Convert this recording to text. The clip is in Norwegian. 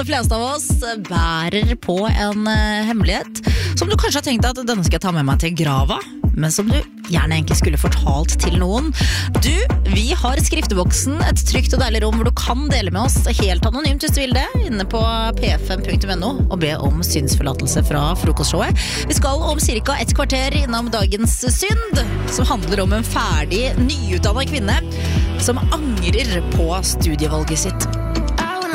De fleste av oss bærer på en hemmelighet som du kanskje har tenkt at denne skal jeg ta med meg til grava, men som du gjerne egentlig skulle fortalt til noen. Vi har skrifteboksen, et trygt og deilig rom hvor du kan dele med oss helt anonymt hvis du vil det, inne på pf5.no og be om synsforlatelse fra frokostshowet. Vi skal om cirka et kvarter innom dagens synd, som handler om en ferdig, nyutdannet kvinne som angrer på studievalget sitt.